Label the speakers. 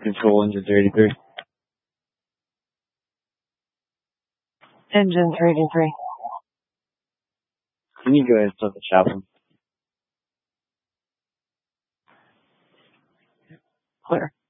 Speaker 1: Control engine 33.
Speaker 2: Engine 33.
Speaker 1: Can you go ahead and start the chaplain?
Speaker 2: Clear.